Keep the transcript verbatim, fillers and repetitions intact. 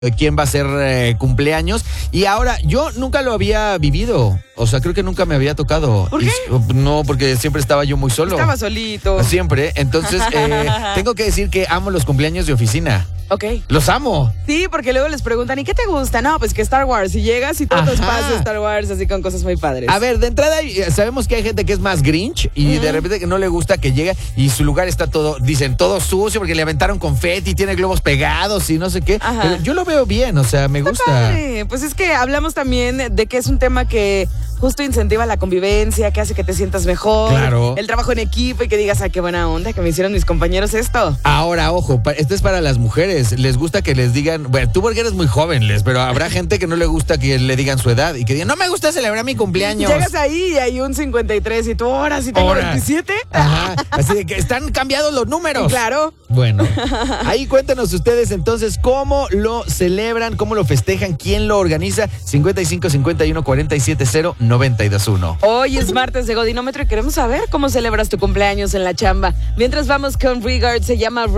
quién va a ser eh, cumpleaños. Y ahora, yo nunca lo había vivido. O sea, creo que nunca me había tocado. ¿Por qué? Y, no, porque siempre estaba yo muy solo. Estaba solito. Siempre. Entonces, eh, tengo que decir que amo los cumpleaños de oficina. Ok. Los amo. Sí, porque luego les preguntan, ¿y qué te gusta? No, pues que Star Wars. Y llegas y todo tu Ajá. espacio Star Wars, así con cosas muy padres. A ver, de entrada sabemos que hay gente que es más Grinch y uh-huh. de repente que no le gusta que llegue y su lugar está todo, dicen, todo sucio porque le aventaron confeti, tiene globos pegados y no sé qué. Ajá. Pero yo lo veo bien, o sea, me Está gusta. Padre. Pues es que hablamos también de que es un tema que justo incentiva la convivencia, que hace que te sientas mejor. Claro. El trabajo en equipo y que digas, ay, qué buena onda que me hicieron mis compañeros esto. Ahora, ojo, esto es para las mujeres. Les gusta que les digan, bueno, tú porque eres muy joven, Les, pero habrá gente que no le gusta que le digan su edad y que digan, no me gusta celebrar mi cumpleaños. Llegas ahí y hay un cincuenta y tres y tú, ahora sí tengo Ahora. veintisiete. Ajá, así de que están cambiados los números. Claro. Bueno, ahí cuéntenos ustedes entonces cómo lo celebran, cómo lo festejan, quién lo organiza. cincuenta y cinco cincuenta y uno cuarenta y siete cero noventa y dos uno. Hoy es martes de Godinómetro y queremos saber cómo celebras tu cumpleaños en la chamba. Mientras vamos con Regard, se llama